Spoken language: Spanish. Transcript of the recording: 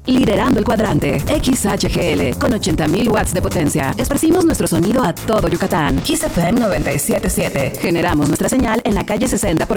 Liderando el cuadrante. XHGL, con 80.000 watts de potencia. Esparcimos nuestro sonido a todo Yucatán. Kiss FM 97.7. Generamos nuestra señal en la calle 60 por